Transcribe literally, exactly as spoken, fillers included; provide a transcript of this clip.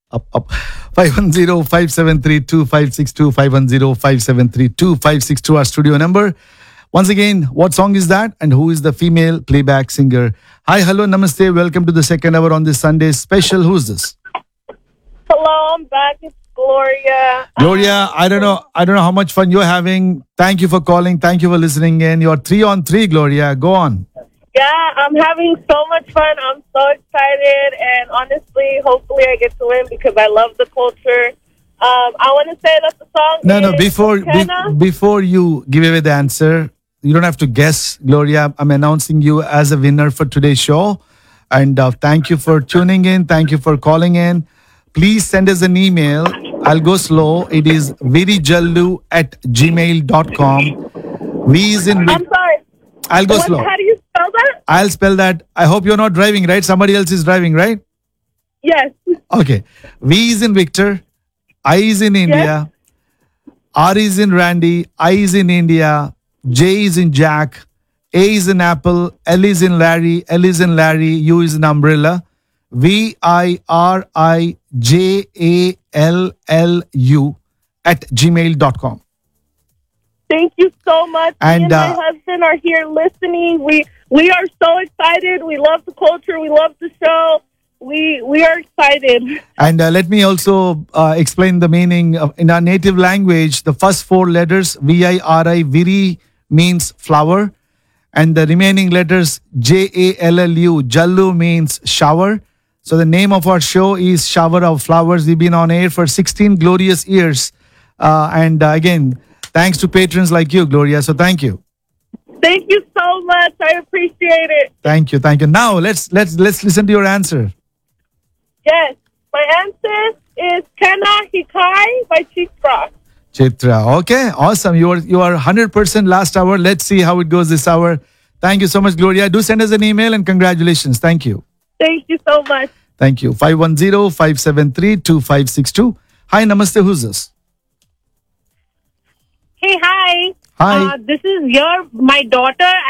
Up, up. five one zero, five seven three, two five six two, five one zero, five seven three, two five six two, our studio number. Once again, what song is that and who is the female playback singer? Hi, hello, namaste. Welcome to the second hour on this Sunday special. Who's this? Hello, I'm back. It's Gloria. Gloria, I don't know. I don't know how much fun you're having. Thank you for calling. Thank you for listening in. You're three on three, Gloria. Go on. Yeah, I'm having so much fun. I'm so excited. And honestly, hopefully I get to win because I love the culture. Um, I want to say that the song No, is no. Before be, Kenna. before you give away the answer, you don't have to guess, Gloria. I'm announcing you as a winner for today's show. And uh, thank you for tuning in. Thank you for calling in. Please send us an email. I'll go slow. It is virijallu at gmail dot com. V is in... I'm sorry. I'll go What, slow. how do you spell that? I'll spell that. I hope you're not driving, right? Somebody else is driving, right? Yes. Okay. V is in Victor. I is in India. R is in Randy. I is in India. J is in Jack. A is in Apple. L is in Larry. L is in Larry. U is in Umbrella. V I R I J A L L U at gmail dot com. Thank you so much. And, Me and uh, my husband are here listening. We we are so excited. We love the culture. We love the show. We we are excited. And uh, let me also uh, explain the meaning of, in our native language. The first four letters V I R I, Viri, means flower, and the remaining letters J A L L U, Jallu, means shower. So the name of our show is Shower of Flowers. We've been on air for sixteen glorious years, uh, and uh, again, thanks to patrons like you, Gloria. So thank you, Thank you so much. I appreciate it. thank you, thank you. Now let's let's let's listen to your answer. Yes. My answer is Kenna Hikai by Chief Rock. Chitra. Okay, awesome. You are you are one hundred percent last hour. Let's see how it goes this hour. Thank you so much, Gloria. Do send us an email and congratulations. Thank you. Thank you so much. Thank you. five one zero, five seven three, two five six two. Hi, namaste. Who's this? Hey, hi. Hi. Uh, this is your my daughter.